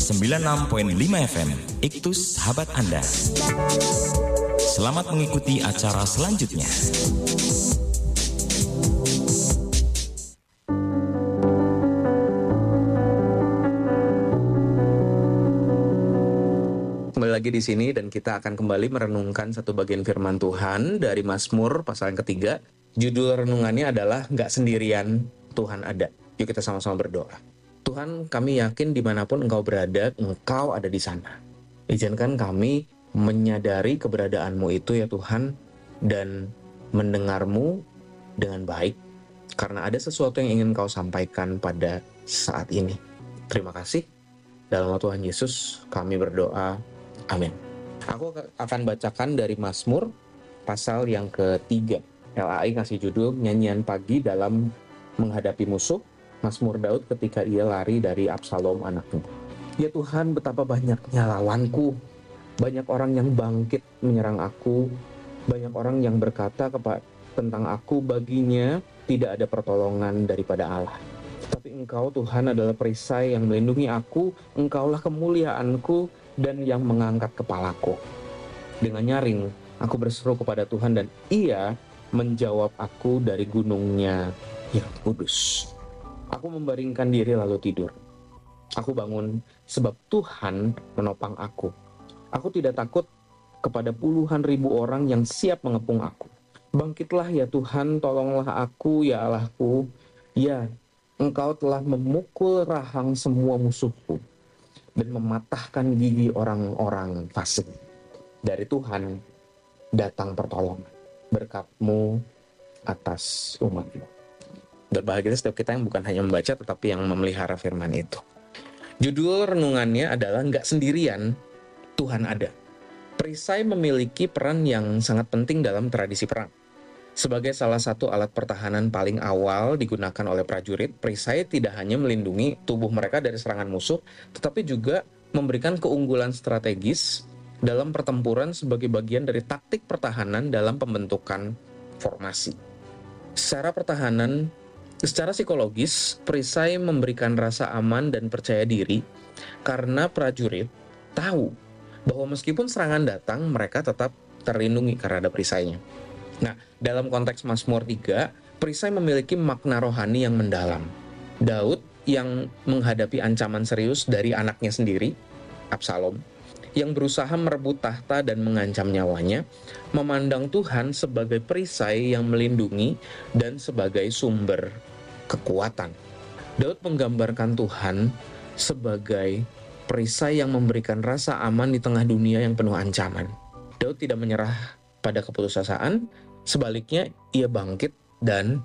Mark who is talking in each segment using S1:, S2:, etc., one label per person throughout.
S1: 96.5 FM, Iktus Sahabat Anda. Selamat mengikuti acara selanjutnya.
S2: Kembali lagi di sini dan kita akan kembali merenungkan satu bagian firman Tuhan dari Mazmur pasal yang ketiga. Judul renungannya adalah "Nggak Sendirian, Tuhan Ada". Yuk kita sama-sama berdoa. Tuhan, kami yakin dimanapun Engkau berada, Engkau ada di sana. Izinkan kami menyadari keberadaanmu itu ya Tuhan, dan mendengarmu dengan baik, karena ada sesuatu yang ingin Kau sampaikan pada saat ini. Terima kasih. Dalam nama Tuhan Yesus kami berdoa. Amin. Aku akan bacakan dari Mazmur pasal yang ketiga. LAI kasih judul Nyanyian Pagi dalam Menghadapi Musuh. Mazmur Daud ketika ia lari dari Absalom anaknya. Ya Tuhan, betapa banyaknya lawanku. Banyak orang yang bangkit menyerang aku. Banyak orang yang berkata tentang aku, baginya tidak ada pertolongan daripada Allah. Tapi Engkau Tuhan adalah perisai yang melindungi aku. Engkaulah kemuliaanku dan yang mengangkat kepalaku. Dengan nyaring aku berseru kepada Tuhan dan Ia menjawab aku dari gunungnya yang kudus. Aku membaringkan diri lalu tidur. Aku bangun sebab Tuhan menopang aku. Aku tidak takut kepada puluhan ribu orang yang siap mengepung aku. Bangkitlah ya Tuhan, tolonglah aku ya Allahku. Ya, Engkau telah memukul rahang semua musuhku dan mematahkan gigi orang-orang fasik. Dari Tuhan datang pertolongan. Berkat-Mu atas umat-Mu. Berbahagia setiap kita yang bukan hanya membaca tetapi yang memelihara firman itu. Judul renungannya adalah "Nggak Sendirian, Tuhan Ada". Perisai memiliki peran yang sangat penting dalam tradisi perang. Sebagai salah satu alat pertahanan paling awal digunakan oleh prajurit, perisai tidak hanya melindungi tubuh mereka dari serangan musuh, tetapi juga memberikan keunggulan strategis dalam pertempuran sebagai bagian dari taktik pertahanan dalam pembentukan formasi. Secara psikologis, perisai memberikan rasa aman dan percaya diri karena prajurit tahu bahwa meskipun serangan datang, mereka tetap terlindungi karena ada perisainya. Nah, dalam konteks Mazmur 3, perisai memiliki makna rohani yang mendalam. Daud yang menghadapi ancaman serius dari anaknya sendiri, Absalom, yang berusaha merebut tahta dan mengancam nyawanya, memandang Tuhan sebagai perisai yang melindungi dan sebagai sumber kekuatan. Daud menggambarkan Tuhan sebagai perisai yang memberikan rasa aman di tengah dunia yang penuh ancaman. Daud tidak menyerah pada keputusasaan, sebaliknya ia bangkit dan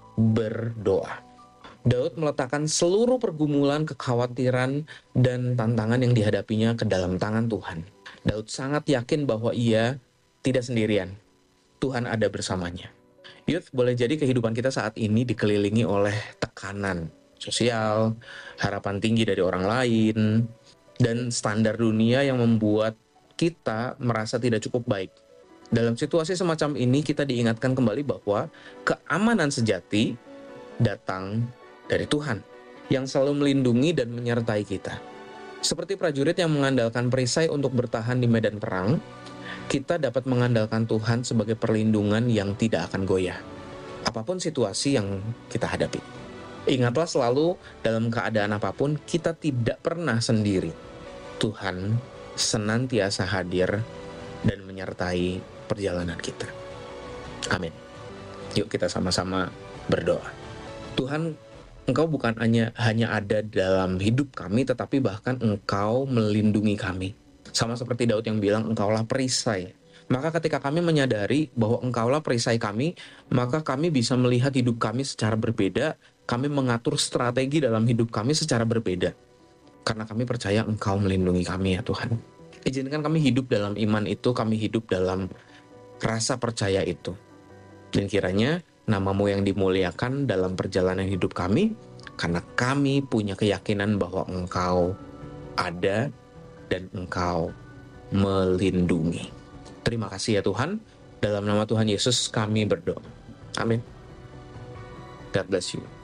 S2: berdoa. Daud meletakkan seluruh pergumulan, kekhawatiran, dan tantangan yang dihadapinya ke dalam tangan Tuhan. Daud sangat yakin bahwa ia tidak sendirian. Tuhan ada bersamanya. Youth, boleh jadi kehidupan kita saat ini dikelilingi oleh tekanan sosial, harapan tinggi dari orang lain, dan standar dunia yang membuat kita merasa tidak cukup baik. Dalam situasi semacam ini, kita diingatkan kembali bahwa keamanan sejati datang dari Tuhan yang selalu melindungi dan menyertai kita. Seperti prajurit yang mengandalkan perisai untuk bertahan di medan perang, kita dapat mengandalkan Tuhan sebagai perlindungan yang tidak akan goyah, apapun situasi yang kita hadapi. Ingatlah selalu, dalam keadaan apapun, kita tidak pernah sendiri. Tuhan senantiasa hadir dan menyertai perjalanan kita. Amin. Yuk kita sama-sama berdoa. Tuhan, Engkau bukan hanya ada dalam hidup kami, tetapi bahkan Engkau melindungi kami. Sama seperti Daud yang bilang, Engkaulah perisai. Maka ketika kami menyadari bahwa Engkaulah perisai kami, maka kami bisa melihat hidup kami secara berbeda. Kami mengatur strategi dalam hidup kami secara berbeda. Karena kami percaya Engkau melindungi kami ya Tuhan. Izinkan kami hidup dalam iman itu, kami hidup dalam rasa percaya itu. Dan kiranya nama-Mu yang dimuliakan dalam perjalanan hidup kami, karena kami punya keyakinan bahwa Engkau ada dan Engkau melindungi. Terima kasih ya Tuhan. Dalam nama Tuhan Yesus kami berdoa. Amin. God bless you.